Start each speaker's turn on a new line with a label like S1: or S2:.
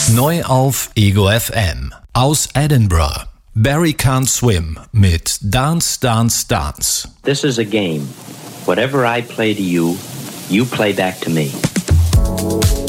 S1: Neu auf Ego FM. Aus Edinburgh. Barry Can't Swim mit Dance, Dance, Dance.
S2: This is a game. Whatever I play to you, you play back to me.